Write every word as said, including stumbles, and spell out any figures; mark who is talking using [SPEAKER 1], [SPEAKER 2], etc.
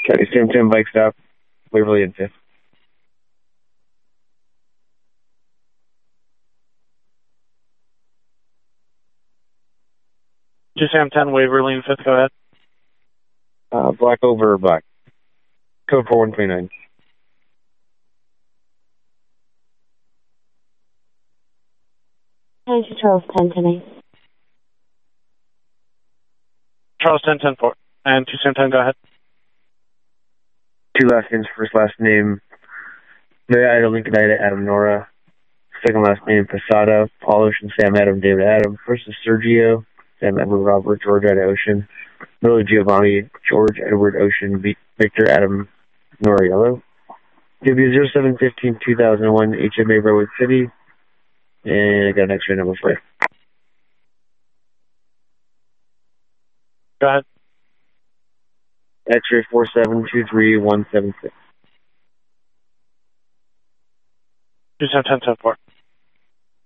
[SPEAKER 1] Okay, Sam ten bike stop, Waverly and fifth.
[SPEAKER 2] two Sam ten, Waverly and fifth, go ahead.
[SPEAKER 1] Uh, black over black. Code four one twenty-nine.
[SPEAKER 3] Nine to Charles ten tonight.
[SPEAKER 2] Charles ten, ten four. And two Sam ten, go ahead.
[SPEAKER 1] Two last names, first last name. Mary Ida, Lincoln Ida, Adam Nora. Second last name, Posada, Paul Ocean, Sam Adam, David Adam. First is Sergio, Sam Edward Robert, George Ida Ocean. Middle Giovanni, George Edward Ocean, Victor Adam Noriello. W zero seven fifteen two thousand one, H M A Redwood City. And I got an X-ray number for you.
[SPEAKER 2] Go ahead.
[SPEAKER 1] X-ray four seven two three one seven six.
[SPEAKER 2] two Sam ten, ten four.